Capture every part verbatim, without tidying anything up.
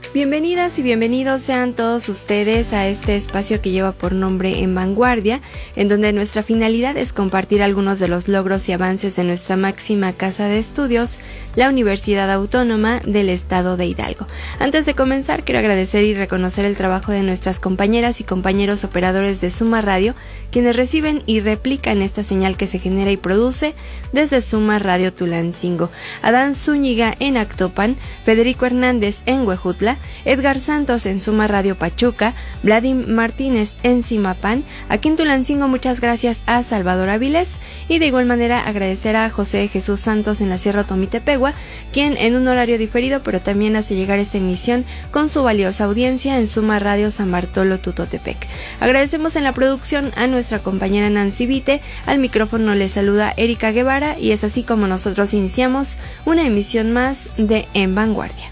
Bienvenidas y bienvenidos sean todos ustedes a este espacio que lleva por nombre En Vanguardia, en donde nuestra finalidad es compartir algunos de los logros y avances de nuestra máxima casa de estudios, la Universidad Autónoma del Estado de Hidalgo. Antes de comenzar, quiero agradecer y reconocer el trabajo de nuestras compañeras y compañeros operadores de Suma Radio, quienes reciben y replican esta señal que se genera y produce desde Suma Radio Tulancingo. Adán Zúñiga en Actopan, Federico Hernández en Huejutla, Edgar Santos en Suma Radio Pachuca, Vladimir Martínez en Zimapán. Aquí en Tulancingo muchas gracias a Salvador Avilés, y de igual manera agradecer a José Jesús Santos en la Sierra Otomitepegua, quien en un horario diferido pero también hace llegar esta emisión con su valiosa audiencia en Suma Radio San Bartolo Tutotepec. Agradecemos en la producción a nuestra compañera Nancy Vite, al micrófono les saluda Erika Guevara, y es así como nosotros iniciamos una emisión más de En Vanguardia.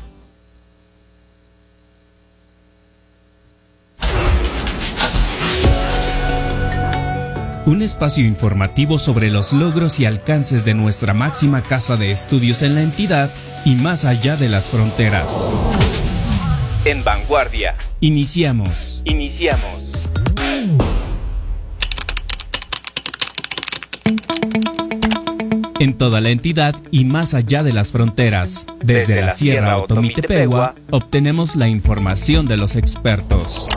Un espacio informativo sobre los logros y alcances de nuestra máxima casa de estudios en la entidad y más allá de las fronteras. En Vanguardia. Iniciamos. Iniciamos. En toda la entidad y más allá de las fronteras, desde, desde la Sierra Otomitepegua, obtenemos la información de los expertos.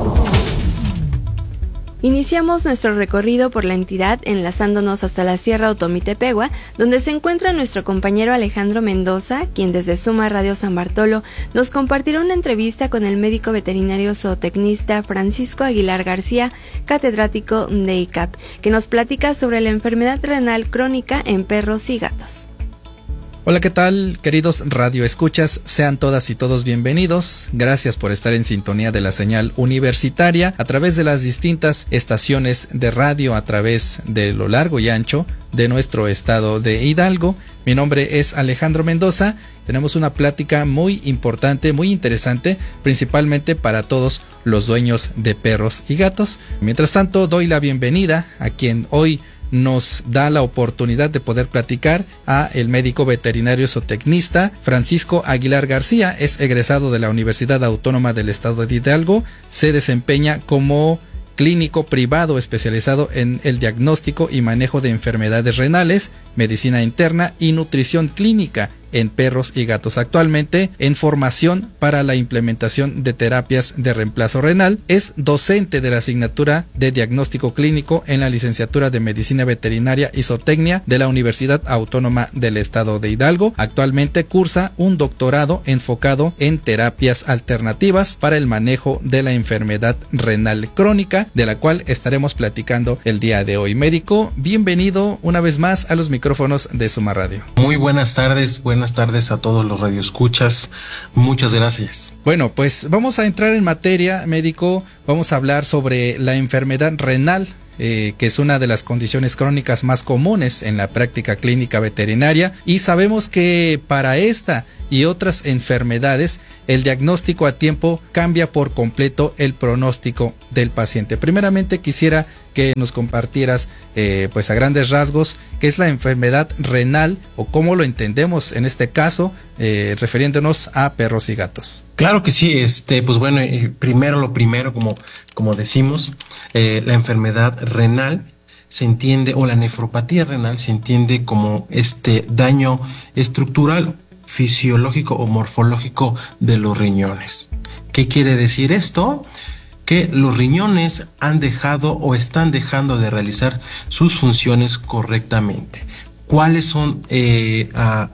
Iniciamos nuestro recorrido por la entidad enlazándonos hasta la Sierra Otomitepegua, donde se encuentra nuestro compañero Alejandro Mendoza, quien desde Suma Radio San Bartolo nos compartirá una entrevista con el médico veterinario zootecnista Francisco Aguilar García, catedrático de I C A P, que nos platica sobre la enfermedad renal crónica en perros y gatos. Hola, ¿qué tal, queridos radioescuchas? Sean todas y todos bienvenidos. Gracias por estar en sintonía de la señal universitaria a través de las distintas estaciones de radio a través de lo largo y ancho de nuestro estado de Hidalgo. Mi nombre es Alejandro Mendoza. Tenemos una plática muy importante, muy interesante, principalmente para todos los dueños de perros y gatos. Mientras tanto, doy la bienvenida a quien hoy nos da la oportunidad de poder platicar a el médico veterinario zootecnista Francisco Aguilar García. Es egresado de la Universidad Autónoma del Estado de Hidalgo. Se desempeña como clínico privado especializado en el diagnóstico y manejo de enfermedades renales, medicina interna y nutrición clínica en perros y gatos. Actualmente en formación para la implementación de terapias de reemplazo renal. Es docente de la asignatura de diagnóstico clínico en la licenciatura de medicina veterinaria y zootecnia de la Universidad Autónoma del Estado de Hidalgo. Actualmente cursa un doctorado enfocado en terapias alternativas para el manejo de la enfermedad renal crónica, de la cual estaremos platicando el día de hoy. Médico, bienvenido una vez más a los micrófonos de Suma Radio. Muy buenas tardes, buenas tardes a todos los radioescuchas. Muchas gracias. Bueno, pues vamos a entrar en materia, médico. Vamos a hablar sobre la enfermedad renal, eh, que es una de las condiciones crónicas más comunes en la práctica clínica veterinaria, y sabemos que para esta y otras enfermedades el diagnóstico a tiempo cambia por completo el pronóstico del paciente. Primeramente quisiera que nos compartieras eh, pues a grandes rasgos qué es la enfermedad renal o cómo lo entendemos en este caso, eh, refiriéndonos a perros y gatos. Claro que sí, este, pues bueno, eh, primero lo primero, como, como decimos, eh, la enfermedad renal se entiende, o la nefropatía renal se entiende como este daño estructural, fisiológico o morfológico de los riñones. ¿Qué quiere decir esto? Que los riñones han dejado o están dejando de realizar sus funciones correctamente. ¿Cuáles son, eh, a,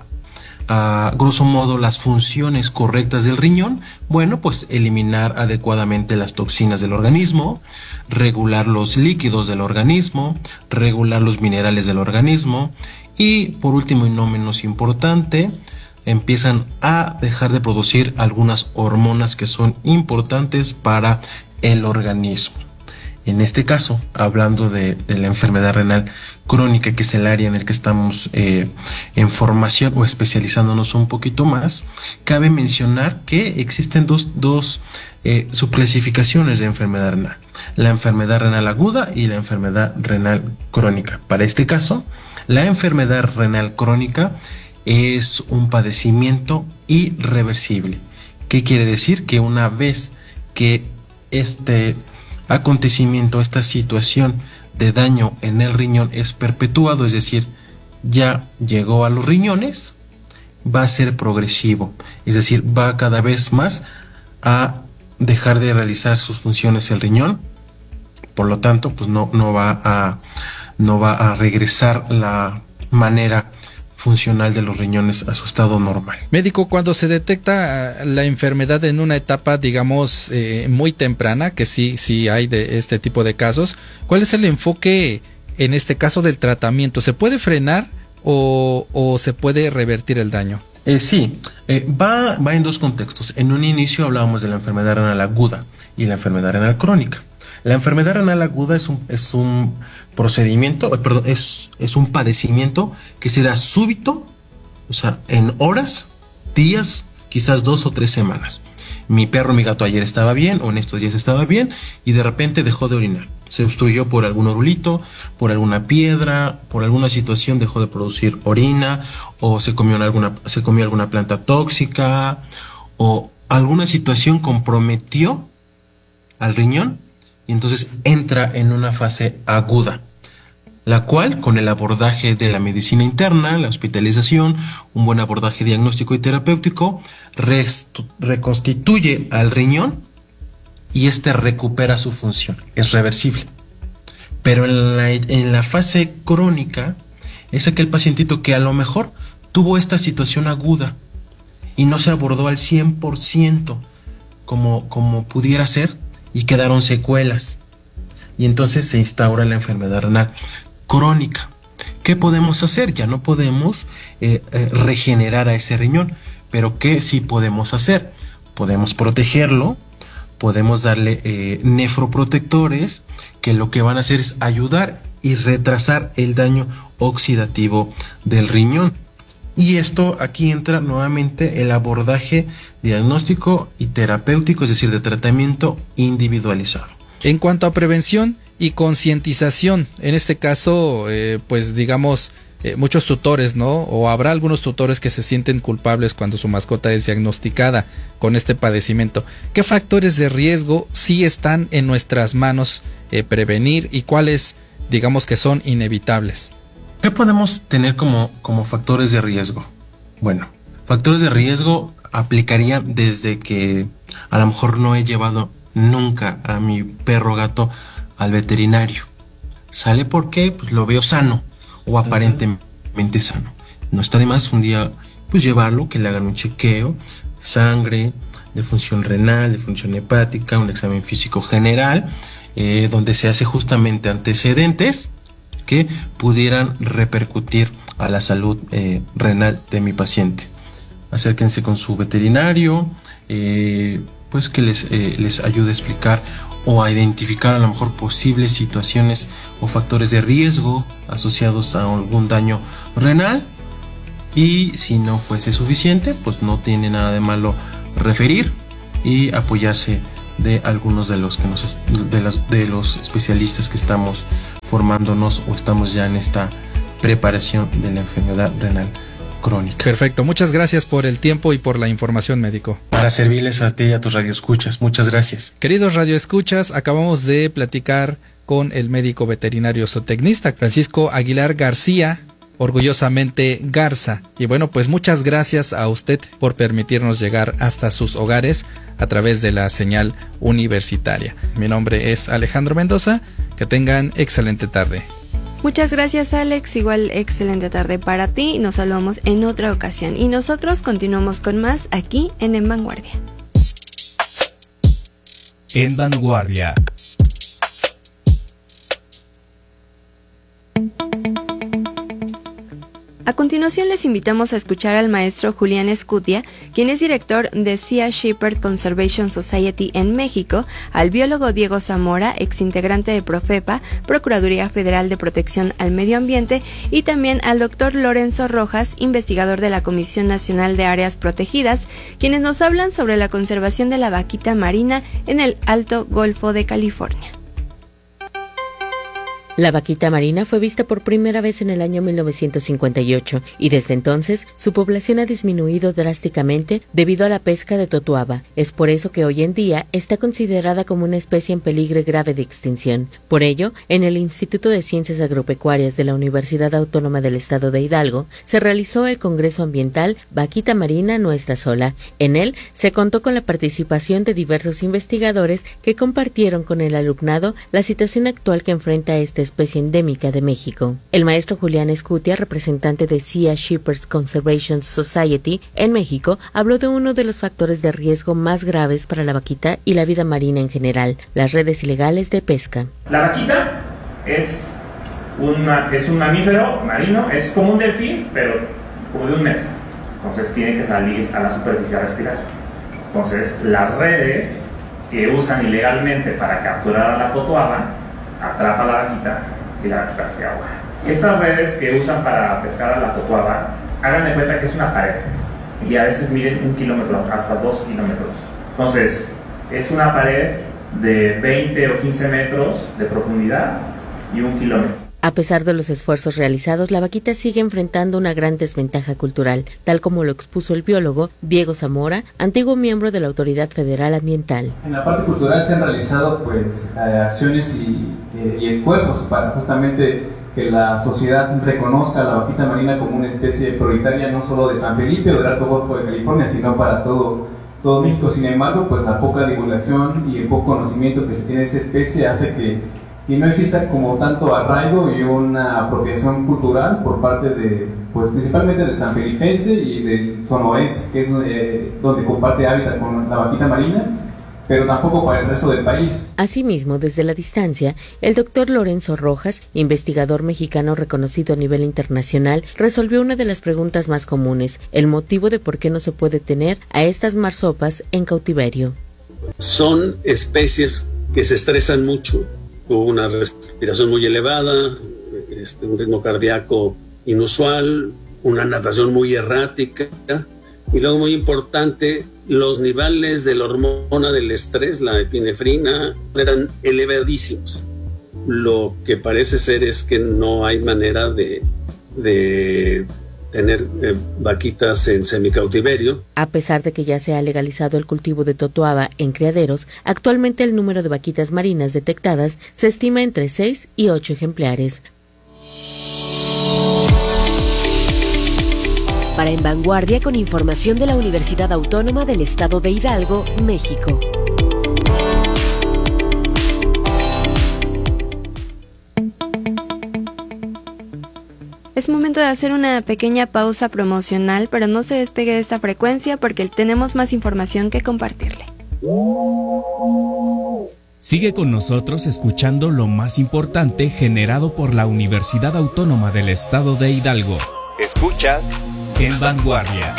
a grosso modo, las funciones correctas del riñón? Bueno, pues eliminar adecuadamente las toxinas del organismo, regular los líquidos del organismo, regular los minerales del organismo y, por último y no menos importante, empiezan a dejar de producir algunas hormonas que son importantes para el organismo. En este caso, hablando de, de la enfermedad renal crónica, que es el área en el que estamos eh, en formación o especializándonos un poquito más, cabe mencionar que existen dos, dos eh, subclasificaciones de enfermedad renal: la enfermedad renal aguda y la enfermedad renal crónica. Para este caso, la enfermedad renal crónica es un padecimiento irreversible ¿Qué quiere decir? Que una vez que este acontecimiento, esta situación de daño en el riñón es perpetuado, es decir, ya llegó a los riñones, va a ser progresivo, es decir, va cada vez más a dejar de realizar sus funciones el riñón, por lo tanto, pues no, no va a, no va a regresar la manera funcional de los riñones a su estado normal. Médico, cuando se detecta la enfermedad en una etapa, digamos, eh, muy temprana, que sí, sí hay de este tipo de casos, ¿cuál es el enfoque en este caso del tratamiento? ¿Se puede frenar o, o se puede revertir el daño? Eh, sí, eh, va, va en dos contextos. En un inicio hablábamos de la enfermedad renal aguda y la enfermedad renal crónica. La enfermedad renal aguda es un, es un procedimiento, eh, perdón, es, es un padecimiento que se da súbito, o sea, en horas, días, quizás dos o tres semanas. Mi perro, mi gato ayer estaba bien, o en estos días estaba bien, y de repente dejó de orinar. Se obstruyó por algún orulito, por alguna piedra, por alguna situación dejó de producir orina, o se comió alguna, se comió alguna planta tóxica, o alguna situación comprometió al riñón, y entonces entra en una fase aguda, la cual, con el abordaje de la medicina interna, la hospitalización, un buen abordaje diagnóstico y terapéutico, reconstituye al riñón y éste recupera su función, es reversible. Pero en la, en la fase crónica es aquel pacientito que a lo mejor tuvo esta situación aguda y no se abordó al cien por ciento como, como pudiera ser, y quedaron secuelas. Y entonces se instaura la enfermedad renal crónica. ¿Qué podemos hacer? Ya no podemos eh, eh, regenerar a ese riñón, pero ¿qué sí podemos hacer? Podemos protegerlo, podemos darle eh, nefroprotectores que lo que van a hacer es ayudar y retrasar el daño oxidativo del riñón. Y esto, aquí entra nuevamente el abordaje diagnóstico y terapéutico, es decir, de tratamiento individualizado. En cuanto a prevención y concientización, en este caso, eh, pues digamos, eh, muchos tutores, ¿no? O habrá algunos tutores que se sienten culpables cuando su mascota es diagnosticada con este padecimiento. ¿Qué factores de riesgo sí están en nuestras manos eh, prevenir y cuáles, digamos, que son inevitables? ¿Qué podemos tener como, como factores de riesgo? Bueno, factores de riesgo aplicaría desde que a lo mejor no he llevado nunca a mi perro o gato al veterinario. ¿Sale? ¿Por qué? Pues lo veo sano o aparentemente sano. No está de más un día pues llevarlo, que le hagan un chequeo de sangre, de función renal, de función hepática, un examen físico general, eh, donde se hace justamente antecedentes que pudieran repercutir a la salud eh, renal de mi paciente. Acérquense con su veterinario, eh, pues que les, eh, les ayude a explicar o a identificar a lo mejor posibles situaciones o factores de riesgo asociados a algún daño renal, y si no fuese suficiente, pues no tiene nada de malo referir y apoyarse de algunos de los que nos de los, de los especialistas que estamos formándonos o estamos ya en esta preparación de la enfermedad renal crónica. Perfecto, muchas gracias por el tiempo y por la información, médico. Para servirles a ti y a tus radioescuchas, muchas gracias. Queridos radioescuchas, acabamos de platicar con el médico veterinario zootecnista Francisco Aguilar García, orgullosamente Garza. Y bueno, pues muchas gracias a usted por permitirnos llegar hasta sus hogares a través de la señal universitaria. Mi nombre es Alejandro Mendoza, que tengan excelente tarde. Muchas gracias, Alex, igual excelente tarde para ti, nos saludamos en otra ocasión y nosotros continuamos con más aquí en En Vanguardia. En Vanguardia. A continuación les invitamos a escuchar al maestro Julián Escutia, quien es director de Sea Shepherd Conservation Society en México, al biólogo Diego Zamora, exintegrante de Profepa, Procuraduría Federal de Protección al Medio Ambiente, y también al doctor Lorenzo Rojas, investigador de la Comisión Nacional de Áreas Protegidas, quienes nos hablan sobre la conservación de la vaquita marina en el Alto Golfo de California. La vaquita marina fue vista por primera vez en el año mil novecientos cincuenta y ocho y desde entonces su población ha disminuido drásticamente debido a la pesca de totuaba. Es por eso que hoy en día está considerada como una especie en peligro grave de extinción. Por ello, en el Instituto de Ciencias Agropecuarias de la Universidad Autónoma del Estado de Hidalgo se realizó el Congreso Ambiental Vaquita Marina no está sola. En él se contó con la participación de diversos investigadores que compartieron con el alumnado la situación actual que enfrenta esta especie endémica de México. El maestro Julián Escutia, representante de Sea Shepherd's Conservation Society en México, habló de uno de los factores de riesgo más graves para la vaquita y la vida marina en general, las redes ilegales de pesca. La vaquita es, una, es un mamífero marino, es como un delfín, pero como de un metro. Entonces tiene que salir a la superficie a respirar. Entonces las redes que usan ilegalmente para capturar a la totuaba atrapa a la vaquita y la vaquita se ahoga. Estas redes que usan para pescar a la totuaba, hagan de cuenta que es una pared y a veces miden un kilómetro hasta dos kilómetros. Entonces es una pared de veinte o quince metros de profundidad y un kilómetro. A pesar de los esfuerzos realizados, la vaquita sigue enfrentando una gran desventaja cultural, tal como lo expuso el biólogo Diego Zamora, antiguo miembro de la Autoridad Federal Ambiental. En la parte cultural se han realizado pues eh, acciones y, eh, y esfuerzos para justamente que la sociedad reconozca a la vaquita marina como una especie prioritaria no solo de San Felipe o del Alto Golfo de California, sino para todo, todo México. Sin embargo, pues la poca divulgación y el poco conocimiento que se tiene de esa especie hace que y no exista como tanto arraigo y una apropiación cultural por parte de, pues principalmente del sanfelipense y del sonorense, que es eh, donde comparte hábitat con la vaquita marina, pero tampoco para el resto del país. Asimismo, desde la distancia, el doctor Lorenzo Rojas, investigador mexicano reconocido a nivel internacional, resolvió una de las preguntas más comunes, el motivo de por qué no se puede tener a estas marsopas en cautiverio. Son especies que se estresan mucho, una respiración muy elevada, este, un ritmo cardíaco inusual, una natación muy errática y luego muy importante, los niveles de la hormona del estrés, la epinefrina, eran elevadísimos. Lo que parece ser es que no hay manera de, de tener eh, vaquitas en semicautiverio. A pesar de que ya se ha legalizado el cultivo de totuaba en criaderos, actualmente el número de vaquitas marinas detectadas se estima entre seis y ocho ejemplares. Para En Vanguardia, con información de la Universidad Autónoma del Estado de Hidalgo, México. Es momento de hacer una pequeña pausa promocional, pero no se despegue de esta frecuencia porque tenemos más información que compartirle. Sigue con nosotros escuchando lo más importante generado por la Universidad Autónoma del Estado de Hidalgo. Escuchas En Vanguardia.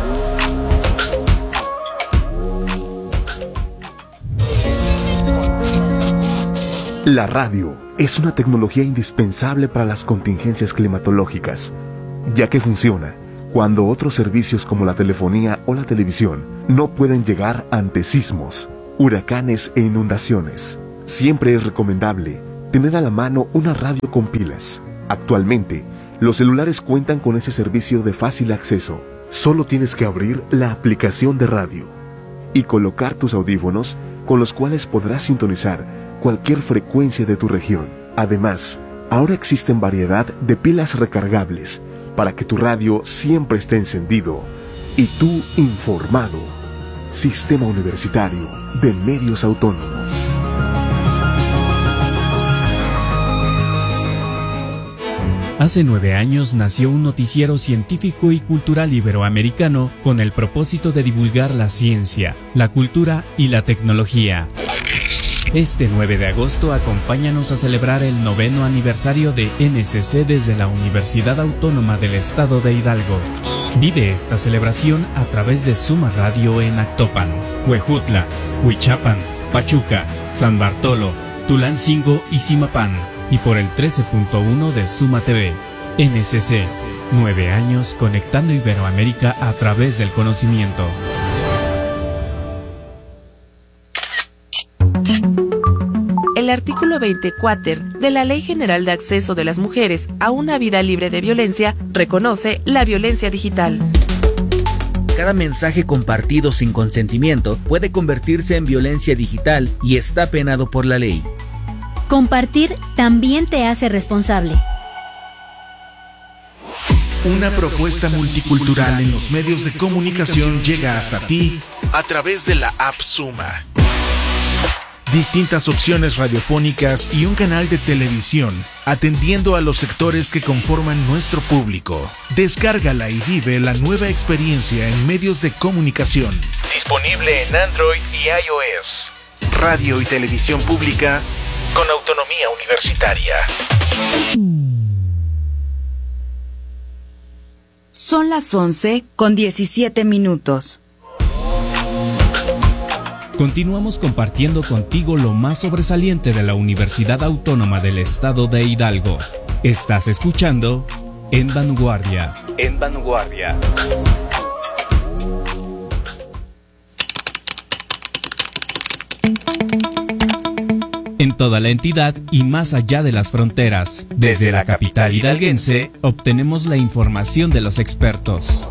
La radio es una tecnología indispensable para las contingencias climatológicas, ya que funciona cuando otros servicios como la telefonía o la televisión no pueden llegar ante sismos, huracanes e inundaciones. Siempre es recomendable tener a la mano una radio con pilas. Actualmente, los celulares cuentan con ese servicio de fácil acceso. Solo tienes que abrir la aplicación de radio y colocar tus audífonos con los cuales podrás sintonizar cualquier frecuencia de tu región. Además, ahora existen variedad de pilas recargables para que tu radio siempre esté encendido y tú informado. Sistema Universitario de Medios Autónomos. Hace nueve años nació un noticiero científico y cultural iberoamericano con el propósito de divulgar la ciencia, la cultura y la tecnología. Este nueve de agosto acompáñanos a celebrar el noveno aniversario de N C C desde la Universidad Autónoma del Estado de Hidalgo. Vive esta celebración a través de Suma Radio en Actopan, Huejutla, Huichapan, Pachuca, San Bartolo, Tulancingo y Zimapán, y por el trece punto uno de Suma T V. N C C, nueve años conectando Iberoamérica a través del El el artículo veinte cuáter de la Ley General de Acceso de las Mujeres a una Vida Libre de Violencia reconoce la violencia digital. Cada mensaje compartido sin consentimiento puede convertirse en violencia digital y está penado por la ley. Compartir también te hace responsable. Una propuesta multicultural en los medios de comunicación llega hasta ti a través de la app Suma. Distintas opciones radiofónicas y un canal de televisión, atendiendo a los sectores que conforman nuestro público. Descárgala y vive la nueva experiencia en medios de comunicación. Disponible en Android y iOS. Radio y televisión pública con autonomía universitaria. Son las once con diecisiete minutos. Continuamos compartiendo contigo lo más sobresaliente de la Universidad Autónoma del Estado de Hidalgo. Estás escuchando En Vanguardia. En Vanguardia. En toda la entidad y más allá de las fronteras, desde la capital hidalguense, obtenemos la información de los expertos.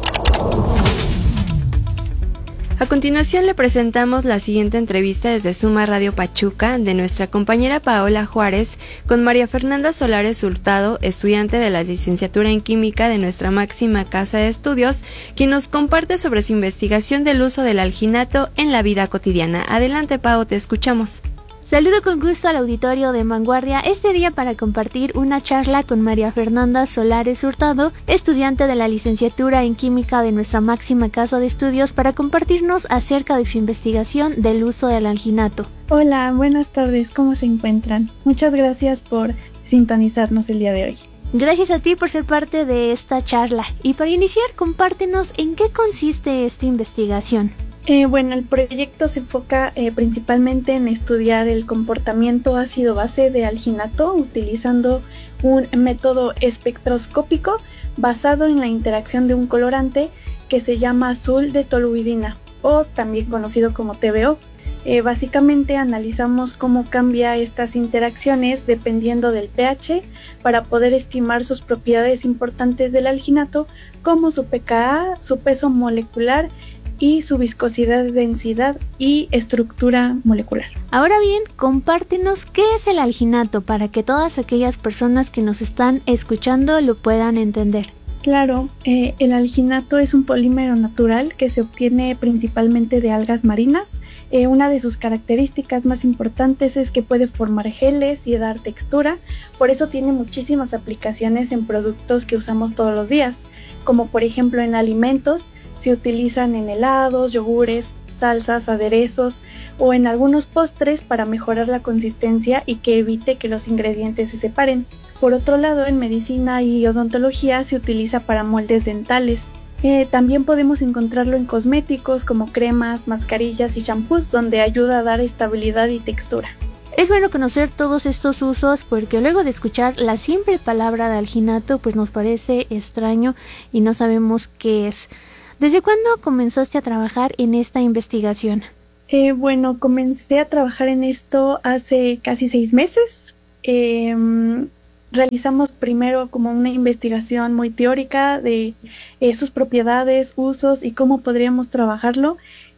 A continuación le presentamos la siguiente entrevista desde Suma Radio Pachuca de nuestra compañera Paola Juárez con María Fernanda Solares Hurtado, estudiante de la licenciatura en Química de nuestra máxima casa de estudios, quien nos comparte sobre su investigación del uso del alginato en la vida cotidiana. Adelante, Pao, te escuchamos. Saludo con gusto al auditorio de Vanguardia este día para compartir una charla con María Fernanda Solares Hurtado, estudiante de la licenciatura en Química de nuestra máxima casa de estudios, para compartirnos acerca de su investigación del uso del alginato. Hola, buenas tardes, ¿cómo se encuentran? Muchas gracias por sintonizarnos el día de hoy. Gracias a ti por ser parte de esta charla. Y para iniciar, compártenos en qué consiste esta investigación. Eh, bueno, el proyecto se enfoca eh, principalmente en estudiar el comportamiento ácido-base de alginato utilizando un método espectroscópico basado en la interacción de un colorante que se llama azul de toluidina, o también conocido como T B O. Eh, básicamente analizamos cómo cambia estas interacciones dependiendo del pH para poder estimar sus propiedades importantes del alginato, como su pKa, su peso molecular y su viscosidad, densidad y estructura molecular. Ahora bien, compártenos qué es el alginato para que todas aquellas personas que nos están escuchando lo puedan entender. Claro, eh, el alginato es un polímero natural que se obtiene principalmente de algas marinas. Eh, una de sus características más importantes es que puede formar geles y dar textura, por eso tiene muchísimas aplicaciones en productos que usamos todos los días, como por ejemplo en alimentos. Se utilizan en helados, yogures, salsas, aderezos o en algunos postres para mejorar la consistencia y que evite que los ingredientes se separen. Por otro lado, en medicina y odontología se utiliza para moldes dentales. Eh, también podemos encontrarlo en cosméticos como cremas, mascarillas y champús, donde ayuda a dar estabilidad y textura. Es bueno conocer todos estos usos porque luego de escuchar la simple palabra de alginato pues nos parece extraño y no sabemos qué es. ¿Desde cuándo comenzaste a trabajar en esta investigación? Eh, bueno, comencé a trabajar en esto hace casi seis meses. Eh, realizamos primero como una investigación muy teórica de eh, sus propiedades, usos y cómo podríamos trabajarlo.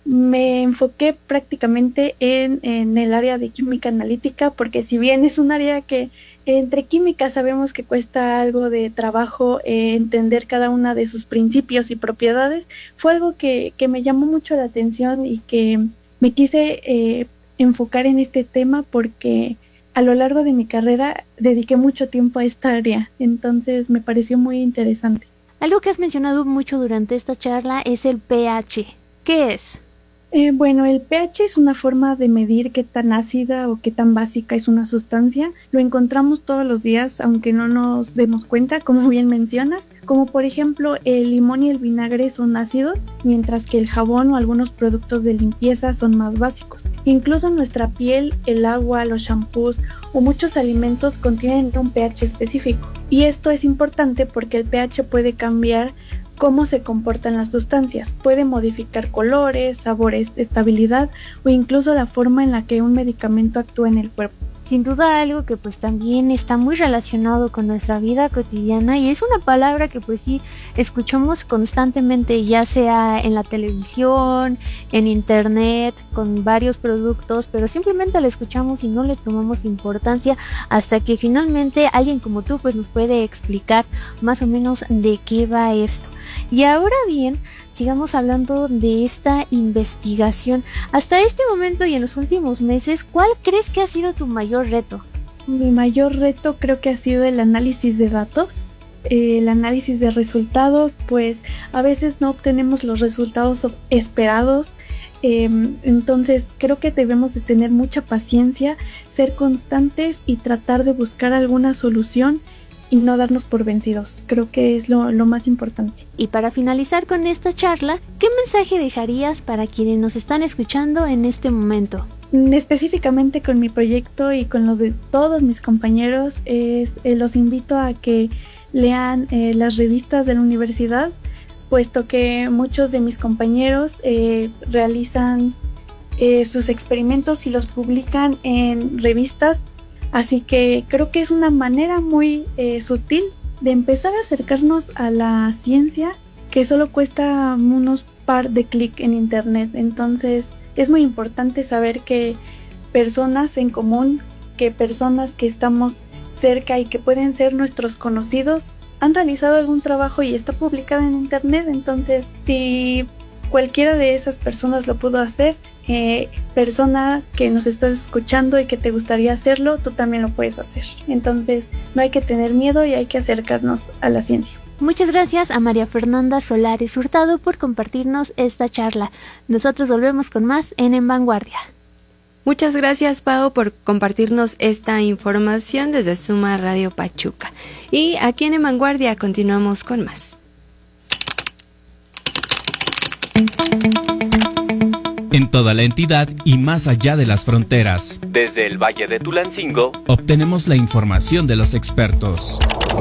Me enfoqué prácticamente en, en el área de química analítica porque si bien es un área que entre química sabemos que cuesta algo de trabajo eh, entender cada una de sus principios y propiedades, fue algo que, que me llamó mucho la atención y que me quise eh, enfocar en este tema porque a lo largo de mi carrera dediqué mucho tiempo a esta área, entonces me pareció muy interesante. Algo que has mencionado mucho durante esta charla es el pH. ¿Qué es? Eh, bueno, el pH es una forma de medir qué tan ácida o qué tan básica es una sustancia. Lo encontramos todos los días, aunque no nos demos cuenta, como bien mencionas. Como por ejemplo, el limón y el vinagre son ácidos, mientras que el jabón o algunos productos de limpieza son más básicos. Incluso nuestra piel, el agua, los shampoos o muchos alimentos contienen un pH específico. Y esto es importante porque el pH puede cambiar cómo se comportan las sustancias. Puede modificar colores, sabores, estabilidad o incluso la forma en la que un medicamento actúa en el cuerpo. sin duda algo que pues también está muy relacionado con nuestra vida cotidiana y es una palabra que pues sí escuchamos constantemente, ya sea en la televisión, en internet, con varios productos, pero simplemente la escuchamos y no le tomamos importancia hasta que finalmente alguien como tú pues nos puede explicar más o menos de qué va esto. Y ahora bien, sigamos hablando de esta investigación. Hasta este momento y en los últimos meses, ¿cuál crees que ha sido tu mayor reto? Mi mayor reto creo que ha sido el análisis de datos, eh, el análisis de resultados, pues a veces no obtenemos los resultados esperados. Eh, entonces creo que debemos de tener mucha paciencia, ser constantes y tratar de buscar alguna solución y no darnos por vencidos. Creo que es lo, lo más importante. Y para finalizar con esta charla, ¿qué mensaje dejarías para quienes nos están escuchando en este momento? Específicamente con mi proyecto y con los de todos mis compañeros, es, eh, los invito a que lean eh, las revistas de la universidad, puesto que muchos de mis compañeros eh, realizan eh, sus experimentos y los publican en revistas. Así que creo que es una manera muy eh, sutil de empezar a acercarnos a la ciencia, que solo cuesta unos par de clics en internet. Entonces es muy importante saber que personas en común, que personas que estamos cerca y que pueden ser nuestros conocidos, han realizado algún trabajo y está publicado en internet. Entonces si cualquiera de esas personas lo pudo hacer, Eh, persona que nos estás escuchando y que te gustaría hacerlo, tú también lo puedes hacer. Entonces no hay que tener miedo y hay que acercarnos a la ciencia. Muchas gracias a María Fernanda Solares Hurtado por compartirnos esta charla. Nosotros volvemos con más en En Vanguardia. Muchas gracias, Pao, por compartirnos esta información desde Suma Radio Pachuca. Y aquí en En Vanguardia continuamos con más. En toda la entidad y más allá de las fronteras. Desde el Valle de Tulancingo, obtenemos la información de los expertos.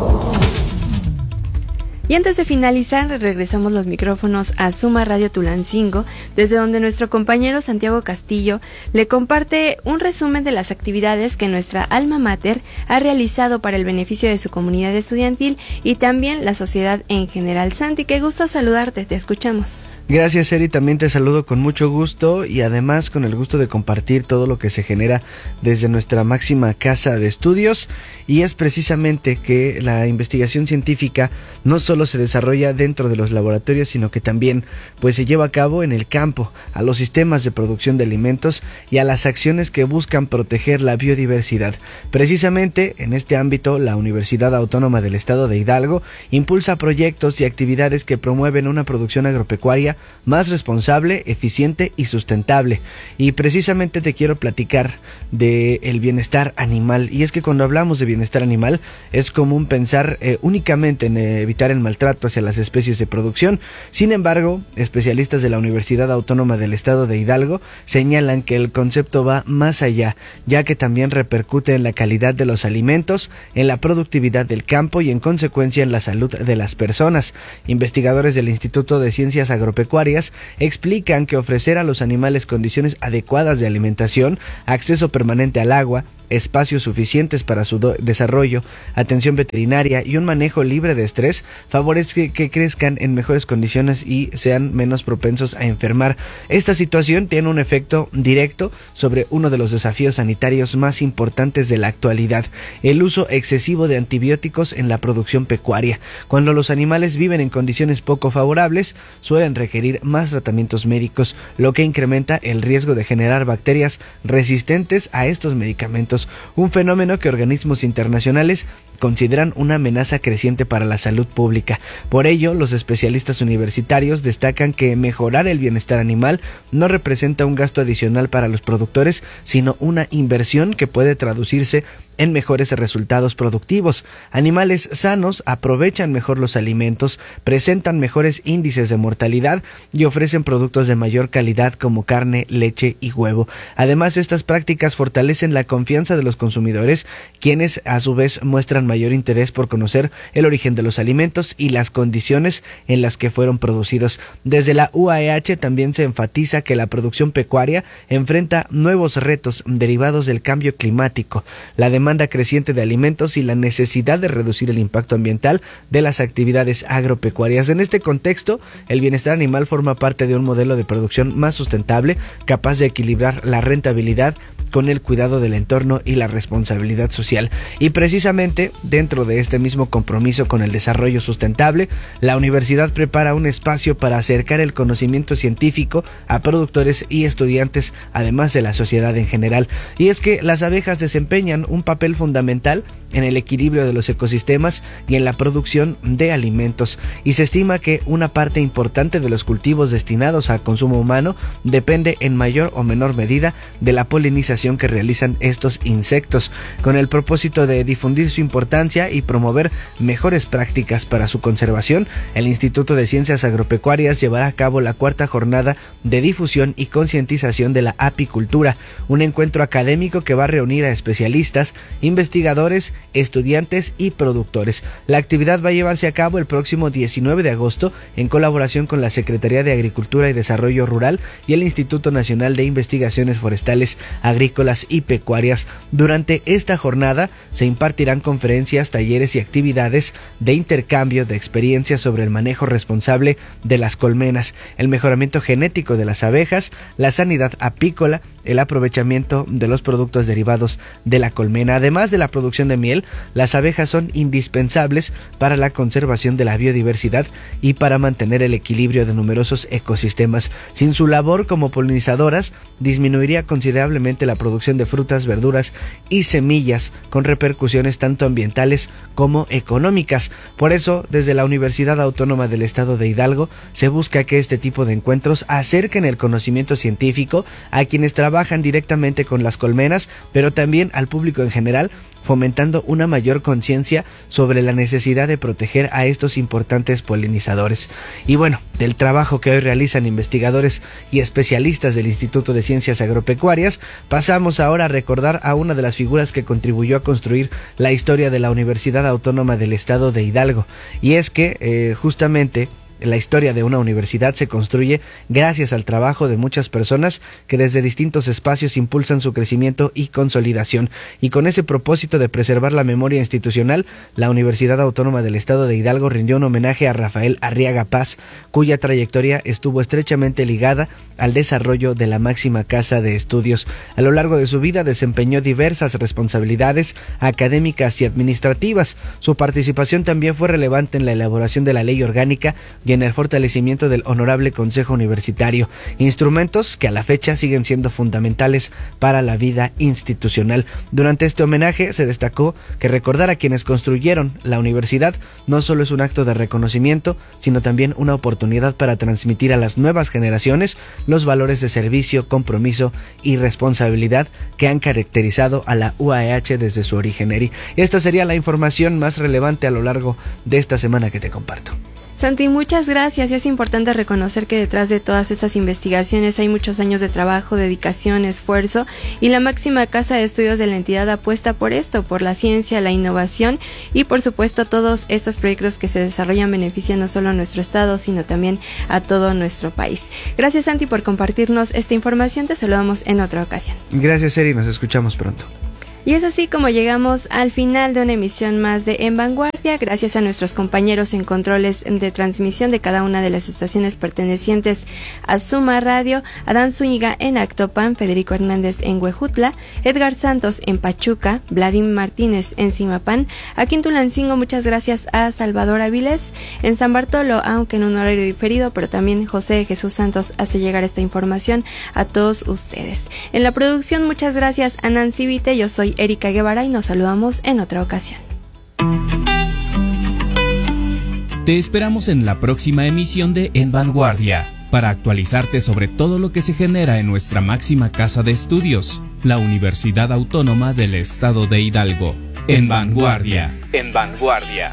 Y antes de finalizar, regresamos los micrófonos a Suma Radio Tulancingo, desde donde nuestro compañero Santiago Castillo le comparte un resumen de las actividades que nuestra alma mater ha realizado para el beneficio de su comunidad estudiantil y también la sociedad en general. Santi, qué gusto saludarte, te escuchamos. Gracias, Eri, también te saludo con mucho gusto y además con el gusto de compartir todo lo que se genera desde nuestra máxima casa de estudios, y es precisamente que la investigación científica no solo se desarrolla dentro de los laboratorios, sino que también pues se lleva a cabo en el campo, a los sistemas de producción de alimentos y a las acciones que buscan proteger la biodiversidad. Precisamente en este ámbito, la Universidad Autónoma del Estado de Hidalgo impulsa proyectos y actividades que promueven una producción agropecuaria más responsable, eficiente y sustentable. Y precisamente te quiero platicar de el bienestar animal. Y es que cuando hablamos de bienestar animal es común pensar eh, únicamente en eh, evitar el maltrato hacia las especies de producción. Sin embargo, especialistas de la Universidad Autónoma del Estado de Hidalgo señalan que el concepto va más allá, ya que también repercute en la calidad de los alimentos, en la productividad del campo y en consecuencia en la salud de las personas. Investigadores del Instituto de Ciencias Agropecuarias explican que ofrecer a los animales condiciones adecuadas de alimentación, acceso permanente al agua, espacios suficientes para su desarrollo, atención veterinaria y un manejo libre de estrés favorece que, que crezcan en mejores condiciones y sean menos propensos a enfermar. Esta situación tiene un efecto directo sobre uno de los desafíos sanitarios más importantes de la actualidad: el uso excesivo de antibióticos en la producción pecuaria. Cuando los animales viven en condiciones poco favorables, suelen requerir más tratamientos médicos, lo que incrementa el riesgo de generar bacterias resistentes a estos medicamentos, un fenómeno que organismos internacionales consideran una amenaza creciente para la salud pública. Por ello, los especialistas universitarios destacan que mejorar el bienestar animal no representa un gasto adicional para los productores, sino una inversión que puede traducirse en mejores resultados productivos. Animales sanos aprovechan mejor los alimentos, presentan mejores índices de mortalidad y ofrecen productos de mayor calidad como carne, leche y huevo. Además, estas prácticas fortalecen la confianza confianza de los consumidores, quienes a su vez muestran mayor interés por conocer el origen de los alimentos y las condiciones en las que fueron producidos. Desde la U A E H también se enfatiza que la producción pecuaria enfrenta nuevos retos derivados del cambio climático, la demanda creciente de alimentos y la necesidad de reducir el impacto ambiental de las actividades agropecuarias. En este contexto, el bienestar animal forma parte de un modelo de producción más sustentable, capaz de equilibrar la rentabilidad con el cuidado del entorno y la responsabilidad social. Y precisamente dentro de este mismo compromiso con el desarrollo sustentable, la universidad prepara un espacio para acercar el conocimiento científico a productores y estudiantes, además de la sociedad en general. Y es que las abejas desempeñan un papel fundamental en el equilibrio de los ecosistemas y en la producción de alimentos, y se estima que una parte importante de los cultivos destinados al consumo humano depende en mayor o menor medida de la polinización que realizan estos insectos. Con el propósito de difundir su importancia y promover mejores prácticas para su conservación, el Instituto de Ciencias Agropecuarias llevará a cabo la cuarta jornada de difusión y concientización de la apicultura, un encuentro académico que va a reunir a especialistas, investigadores, estudiantes y productores. La actividad va a llevarse a cabo el próximo diecinueve de agosto en colaboración con la Secretaría de Agricultura y Desarrollo Rural y el Instituto Nacional de Investigaciones Forestales, Agrícolas y Pecuarias. Durante esta jornada se impartirán conferencias, talleres y actividades de intercambio de experiencias sobre el manejo responsable de las colmenas, el mejoramiento genético de las abejas, la sanidad apícola, el aprovechamiento de los productos derivados de la colmena. Además de la producción de miel, las abejas son indispensables para la conservación de la biodiversidad y para mantener el equilibrio de numerosos ecosistemas. Sin su labor como polinizadoras, disminuiría considerablemente la producción de frutas, verduras y semillas, con repercusiones tanto ambientales como económicas. Por eso, desde la Universidad Autónoma del Estado de Hidalgo, se busca que este tipo de encuentros acerquen el conocimiento científico a quienes trabajan directamente con las colmenas, pero también al público en general, fomentando una mayor conciencia sobre la necesidad de proteger a estos importantes polinizadores. Y bueno, del trabajo que hoy realizan investigadores y especialistas del Instituto de Ciencias Agropecuarias, pasamos ahora a recordar a una de las figuras que contribuyó a construir la historia de la Universidad Autónoma del Estado de Hidalgo. Y es que eh, justamente la historia de una universidad se construye gracias al trabajo de muchas personas que desde distintos espacios impulsan su crecimiento y consolidación. Y con ese propósito de preservar la memoria institucional, la Universidad Autónoma del Estado de Hidalgo rindió un homenaje a Rafael Arriaga Paz, cuya trayectoria estuvo estrechamente ligada al desarrollo de la máxima casa de estudios. A lo largo de su vida desempeñó diversas responsabilidades académicas y administrativas. Su participación también fue relevante en la elaboración de la ley orgánica y en el fortalecimiento del Honorable Consejo Universitario, instrumentos que a la fecha siguen siendo fundamentales para la vida institucional. Durante este homenaje se destacó que recordar a quienes construyeron la universidad no solo es un acto de reconocimiento, sino también una oportunidad para transmitir a las nuevas generaciones los valores de servicio, compromiso y responsabilidad que han caracterizado a la U A E H desde su origen. Eri, esta sería la información más relevante a lo largo de esta semana que te comparto. Santi, muchas gracias. Y es importante reconocer que detrás de todas estas investigaciones hay muchos años de trabajo, dedicación, esfuerzo, y la máxima casa de estudios de la entidad apuesta por esto, por la ciencia, la innovación y por supuesto todos estos proyectos que se desarrollan benefician no solo a nuestro estado, sino también a todo nuestro país. Gracias, Santi, por compartirnos esta información. Te saludamos en otra ocasión. Gracias, Eri. Nos escuchamos pronto. Y es así como llegamos al final de una emisión más de En Vanguardia, gracias a nuestros compañeros en controles de transmisión de cada una de las estaciones pertenecientes a Suma Radio, Adán Zúñiga en Actopan, Federico Hernández en Huejutla, Edgar Santos en Pachuca, Vladimir Martínez en Zimapán, aquí en Tulancingo muchas gracias a Salvador Avilés, en San Bartolo, aunque en un horario diferido, pero también José Jesús Santos hace llegar esta información a todos ustedes. En la producción muchas gracias a Nancy Vite, yo soy Erika Guevara y nos saludamos en otra ocasión. Te esperamos en la próxima emisión de En Vanguardia para actualizarte sobre todo lo que se genera en nuestra máxima casa de estudios, la Universidad Autónoma del Estado de Hidalgo. En Vanguardia. En Vanguardia.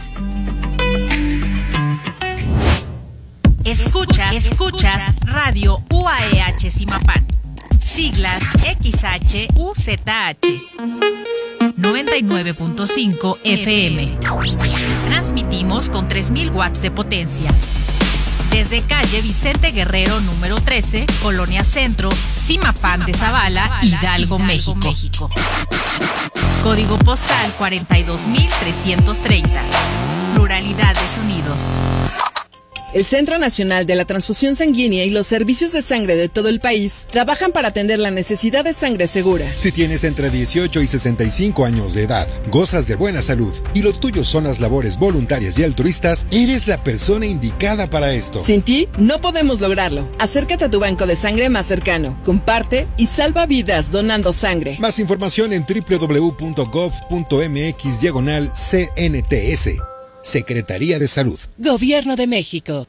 Escuchas, escuchas Radio U A E H Zimapán. Siglas X H U Z H. noventa y nueve punto cinco F M. Transmitimos con tres mil watts de potencia. Desde calle Vicente Guerrero número trece, Colonia Centro, Zimapán de Zavala, Hidalgo, México. Código postal cuarenta y dos mil trescientos treinta. Pluralidad de sonidos. El Centro Nacional de la Transfusión Sanguínea y los servicios de sangre de todo el país trabajan para atender la necesidad de sangre segura. Si tienes entre dieciocho y sesenta y cinco años de edad, gozas de buena salud y lo tuyo son las labores voluntarias y altruistas, eres la persona indicada para esto. Sin ti, no podemos lograrlo. Acércate a tu banco de sangre más cercano, comparte y salva vidas donando sangre. Más información en doble u doble u doble u punto gov punto m x diagonal C N T S. Secretaría de Salud. Gobierno de México.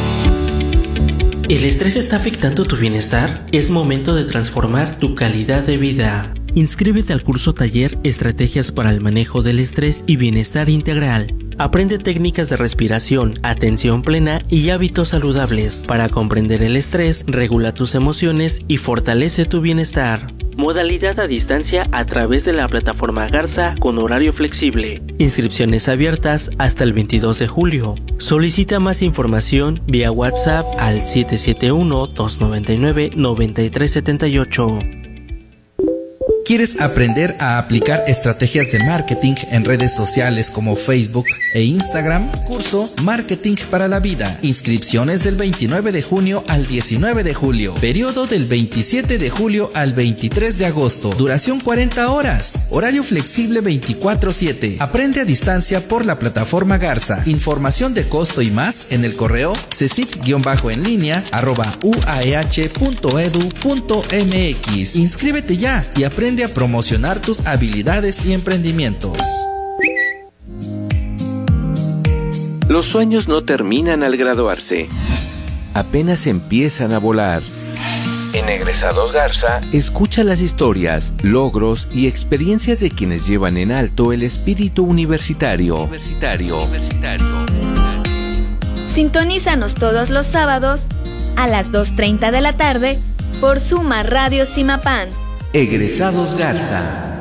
¿El estrés está afectando tu bienestar? Es momento de transformar tu calidad de vida. Inscríbete al curso taller Estrategias para el manejo del estrés y bienestar integral. Aprende técnicas de respiración, atención plena y hábitos saludables para comprender el estrés, regula tus emociones y fortalece tu bienestar. Modalidad a distancia a través de la plataforma Garza con horario flexible. Inscripciones abiertas hasta el veintidós de julio. Solicita más información vía WhatsApp al siete siete uno, dos nueve nueve, nueve tres siete ocho. ¿Quieres aprender a aplicar estrategias de marketing en redes sociales como Facebook e Instagram? Curso Marketing para la Vida. Inscripciones del veintinueve de junio al diecinueve de julio. Periodo del veintisiete de julio al veintitrés de agosto. Duración cuarenta horas. Horario flexible veinticuatro siete. Aprende a distancia por la plataforma Garza. Información de costo y más en el correo cecic-en línea arroba uaeh punto edu punto mx. Inscríbete ya y aprende a promocionar tus habilidades y emprendimientos. Los sueños no terminan al graduarse, apenas empiezan a volar. En Egresados Garza, escucha las historias, logros y experiencias de quienes llevan en alto el espíritu universitario. Universitario. Universitario. Sintonízanos todos los sábados a las dos treinta de la tarde por Suma Radio Zimapán. Egresados Garza.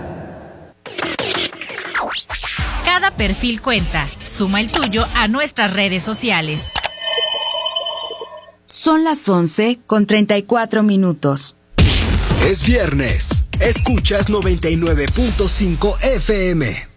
Cada perfil cuenta. Suma el tuyo a nuestras redes sociales. Son las once con treinta y cuatro minutos. Es viernes. Escuchas noventa y nueve punto cinco F M.